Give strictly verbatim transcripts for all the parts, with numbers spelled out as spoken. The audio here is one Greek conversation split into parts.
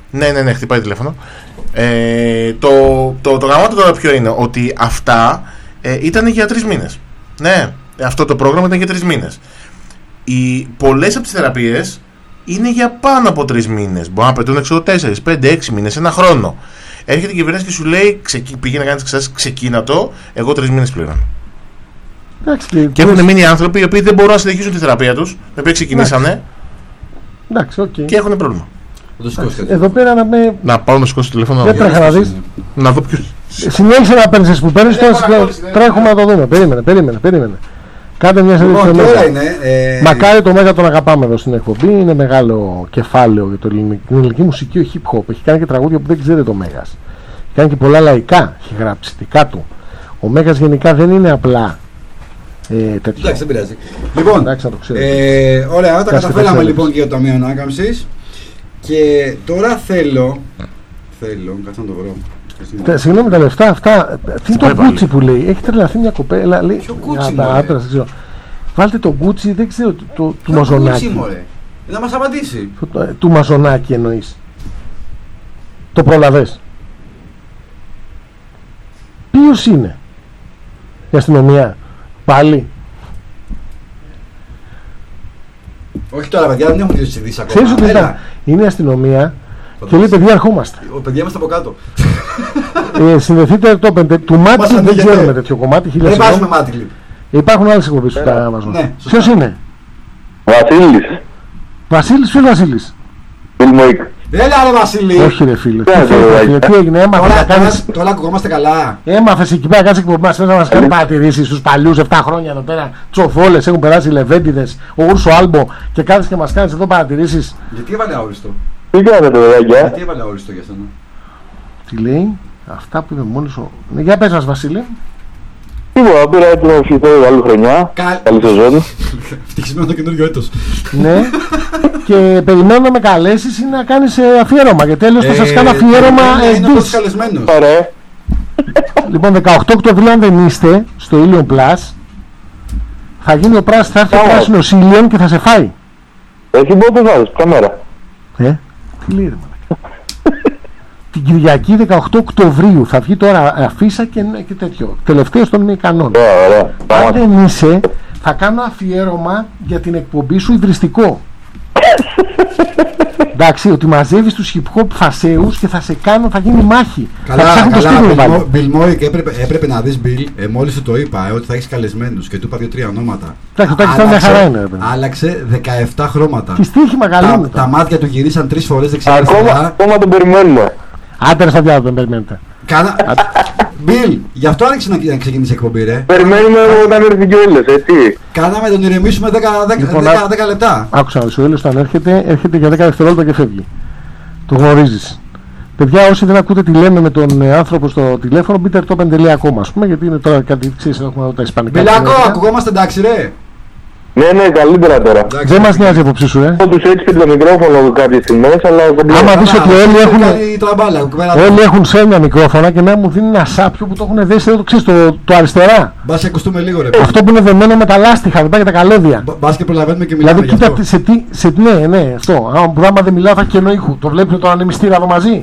Ναι, ναι, ναι, χτυπάει τηλέφωνο. Ε, το το, το γαμάτο τώρα ποιο είναι? Ότι αυτά ε, ήταν για τρεις μήνες. Ναι, αυτό το πρόγραμμα ήταν για τρεις μήνες. Οι πολλές από τις θεραπείες είναι για πάνω από τρεις μήνες. Μπορεί να πετούν έξω τέσσερις, πέντε, έξι μήνες, ένα χρόνο. Έρχεται η κυβέρνηση και σου λέει: πήγαινε να κάνεις εξετάσεις, ξεκίνα το. Εγώ τρεις μήνες πλήρωνω. Και, και έχουν μείνει άνθρωποι οι οποίοι δεν μπορούν να συνεχίσουν τη θεραπεία τους, οι οποίοι ξεκινήσανε. Εντάξει, okay. Και έχουν πρόβλημα. Εδώ πέρα να με. Να πάω να σηκώσω το τηλέφωνο. Δεν τρέχα να δεις. Να δω ποιος. Συνέχισε να παίρνεις που παίρνεις. Τρέχουμε να το δούμε. Περίμενε, περίμενε, περίμενε. Κάντε μια συζήτηση. Ε... Μακάρι το Μέγα τον αγαπάμε εδώ στην εκπομπή. Είναι μεγάλο κεφάλαιο για το ελληνική, την ελληνική μουσική, ο hip hop. Έχει κάνει και τραγούδια που δεν ξέρετε το Μέγας. Έχει κάνει και πολλά λαϊκά. Έχει γράψει δικά του. Ο Μέγας γενικά δεν είναι απλά. Ε, Εντάξει, δεν πειράζει. Λοιπόν, εντάξει, να το ε, ωραία, τα καταφέραμε λοιπόν και για το Ταμείο Ανάκαμψης. Και τώρα θέλω. Θέλω, κάτσε να το βρω. Συγγνώμη, τα λεφτά αυτά. Τι είναι το Gucci που λέει? Έχει τρελαθεί μια κοπέλα. Λέει, ποιο Gucci, άντρας, δεν ξέρω. Βάλτε το Gucci, δεν ξέρω, το, το, του Μαζονάκη. Gucci, μωρέ. Να μας απαντήσει. Το, το, του Μαζονάκη εννοείς? Το προλαβες? Ποιος είναι? Η αστυνομία? Πάλι? Όχι τώρα, παιδιά, δεν έχουν τις ειδήσεις ακόμα. Ξέρεις ότι ήταν, είναι η αστυνομία και λέει: παιδιά, ερχόμαστε. Ο παιδιά είμαστε από κάτω. ε, συνδεθείτε το πέντε. Του Μάτικλιπ δεν ξέρουμε τέτοιο κομμάτι. Δεν βάζουμε Μάτικλιπ. Υπάρχουν άλλες εκπομπές που τα βάζουν. Ναι, ποιος είναι? Βασίλης. Βασίλης, ποιος Βασίλης? Φιλμοίκ. Έλα ρε Βασίλη. Όχι ρε φίλε. Τι, φίλε, τι έγινε? Έμαθες να κάνεις... Τώρα ακουγόμαστε καλά. Έμαθες εκεί πέρα κάνεις εκπομπή μας, να μας κάνει παρατηρήσεις στους παλιούς επτά χρόνια εδώ πέρα. Τσοφόλες, έχουν περάσει λεβέντιδες, ο Ούρσο Άλμπο και κάθεις και μας κάνεις εδώ παρατηρήσεις. Γιατί έβαλε αόριστο? Τι κάνετε παιδιά? Γιατί έβαλε αόριστο για σένα? Τι λέει? Αυτά που είπε μόλις ο... Ναι, για πες μας Βασίλη. Τίποτα, πήρα έτοιμο να ευχηθώ άλλη χρονιά. Καλή σεζόν. Ευτυχισμένο το καινούργιο έτος. Ναι. Και περιμένω να με καλέσεις ή να κάνεις αφιέρωμα. Γιατί τέλος θα σας κάνω αφιέρωμα εντύς. Ωραία. Λοιπόν, δεκαοκτώ Οκτωβρίου αν δεν είστε στο Ilion Plus, θα γίνει ο πράσινος, θα έρθει ο πράσινος Ilion και θα σε φάει. Εσύ πότε θα έρθεις, καμέρα? Ε, τι λέει ρε μαλάκα. Την Κυριακή δεκαοκτώ Οκτωβρίου θα βγει τώρα αφίσα και, και τέτοιο. Τελευταίος των ικανών. Αν δεν είσαι, θα κάνω αφιέρωμα για την εκπομπή σου υβριστικό. Εντάξει, ότι μαζεύεις τους hip hop φασέους και θα σε κάνω, θα γίνει μάχη. Καλά, καλά, Bill Morik, έπρεπε, έπρεπε να δεις Bill, ε, μόλις σου το είπα, ε, ότι θα έχεις καλεσμένους και του είπα δύο-τρία ονόματα. Εντάξει, το έχεις μια χαρά είναι. Άλλαξε δεκαεπτά χρώματα. Και στοίχημα καλή. Τα, τα μάτια του γυρίσαν τρεις φορές δεξιά-αριστερά. Ακόμα, ακόμα τον περιμένουμε. Άντε ρε στα διάλογο, τον περιμένετε. Κάνα... Μπιλ, γι' αυτό άρχισε να, να ξεκινήσει η εκπομπή, ρε. Περιμένουμε όταν έρθει και ο Ήλιος, έτσι. Κάναμε τον ηρεμήσουμε δέκα λεπτά. Άκουσα, ο Ήλιος όταν έρχεται, έρχεται για δέκα δευτερόλεπτα και φεύγει. Το γνωρίζεις. Παιδιά, όσοι δεν ακούτε τι λέμε με τον άνθρωπο στο τηλέφωνο, μπείτε το πέντε τελεία com, ας πούμε, γιατί είναι τώρα κάτι, ξέρεις, έχουμε εδώ τα ισπανικά. Μπιλάκο, ακουγόμαστε εντάξει, ρε. Ναι, ναι, καλύτερα τώρα. Δεν μας νοιάζει η απόψη σου, ε. Τους έτσι και το μικρόφωνο κάποιες στιγμές, αλλά... Άμα δεις ότι όλοι έχουν... Όλοι έχουν σένια μικρόφωνα και να μου δίνει ένα σάπιο που το έχουν δέσει εδώ, ξέρεις, το, το αριστερά. Μπας και ακουστούμε λίγο, ρε. Αυτό που είναι δεμένο με τα λάστιχα, δεν πάει για τα καλώδια. Μπας και προλαβαίνουμε και μιλάμε δηλαδή, κοίτα, σε τι, σε, ναι, ναι, αυτό. Άμα δεν μιλάω θα έχει κενό ήχου. Το βλέπετε τον ανεμιστήρα εδώ μαζί.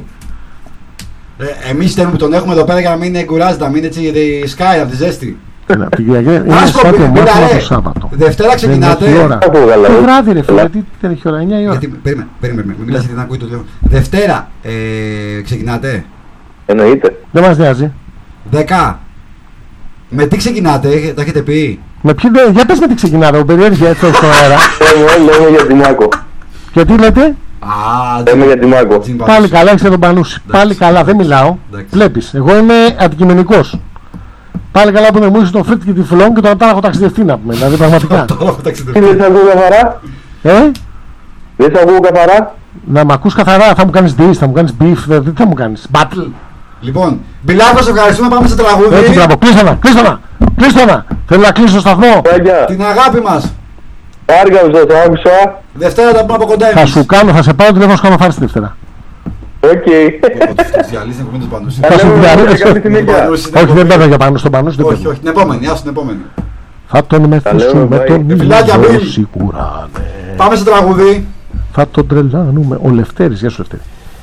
Ε, εμείς θέλουμε που τον έχουμε εδώ πέρα για να μην κουράζει, να μην έτσι γιατί σκάει από τη ζέστη. Είναι σάπιο μάθημα το Σάββατο. Δευτέρα ξεκινάτε. Το βράδυ ρε φίλε, τι δεν έχει ώρα, εννιά η ώρα. Περίμενε, περίμενε, μην μιλάς γιατί δεν ακούει το τηλέφωνο. Δευτέρα ξεκινάτε. Εννοείται. Δεν μας νοιάζει. Δέκα. Με τι ξεκινάτε, τα έχετε πει? Με ποιοι, για πες με τι ξεκινάτε, ο περιέργεια έτσι στον αέρα. Λέμε για την Μάκο. Και τι λέτε? Λέμε για την Μάκο. Πάλι καλά, έχεις τον Πανούση. Πάλι καλά, δεν μιλάω. Βλέπεις, εγώ είμαι αντικειμενικός. Πάλι καλά που με μου είσαι τον Φρίτ και τη Φλόν και τον Τάραχο ταξιδευτή να πούμε, δηλαδή πραγματικά. Δεν σ' ακούω καθαρά. Ε? Δεν σ' ακούω καθαρά. Να μ' ακούς καθαρά, θα μου κάνεις diss, θα μου κάνεις beef, δεν θα μου κάνεις battle. Λοιπόν, Μπιλάκο, σε ευχαριστούμε, πάμε σε τραγούδι. Έτσι, μπράβο, κλείστο να, κλείστο να, κλείστο να. Θέλω να κλείσω το σταθμό. Την αγάπη μας. Άργα σας, άκουσα. Δευτέρα τα πούμε από κοντά εμείς. Θα σου κάνω, θα σε πάρω τηλέφωνο, σου κάνω φάρση τη Δευτέρα. Οκ. Θα σου διαλύσει. Όχι, δεν πέφτω για πάνω στον Πανούση. Όχι, όχι, την επόμενη, άσου την επόμενη. Θα τον μεθύσουμε τον ήλιο σίγουρα. Πάμε σε τραγούδι. Θα τον τρελάνουμε. Ο Λευτέρης, γεια σου Λευτέρη.